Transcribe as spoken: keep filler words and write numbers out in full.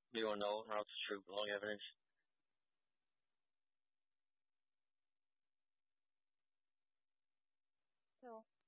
Do you want to know how to prove long evidence? So